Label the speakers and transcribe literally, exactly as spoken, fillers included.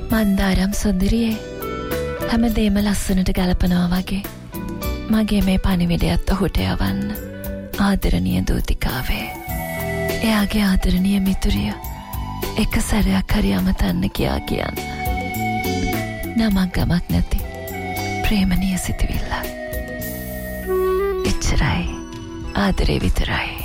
Speaker 1: මන්දාරම් සොඳුරියේ හැමදේම ලස්සනට ගලපනවා වගේ මගේ මේ පණිවිඩයත් ඔහුට යවන්න. ආදරණීය දූතිකාවේ, එයාගේ ආදරණීය මිතුරිය එක සැරයක් හරි අමතන්න කියා කියන්න. නමක් ගමක් නැති ප්‍රේමණීය සිතුවිල්ල. එච්චරයි, ආදරේ විතරයි.